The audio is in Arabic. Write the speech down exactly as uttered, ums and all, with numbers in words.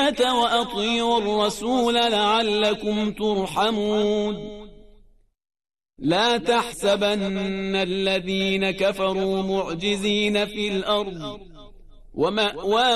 الزكاة وأطيعوا الرسول لعلكم ترحمون لا تحسبن الذين كفروا معجزين في الأرض ومأواهم